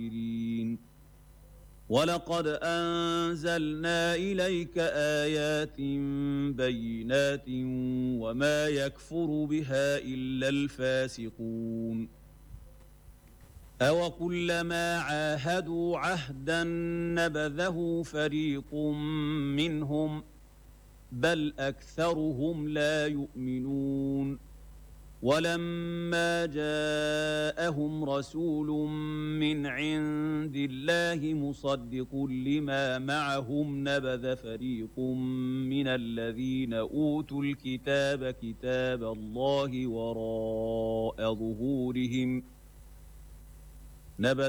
ولقد أنزلنا إليك آيات بينات وما يكفر بها إلا الفاسقون أوكلما عاهدوا عهدا نبذه فريق منهم بل أكثرهم لا يؤمنون ولما جاءهم رسول من عند الله مصدق لما معهم نبذ فريق من الذين أوتوا الكتاب كتاب الله وراء ظهورهم نبذ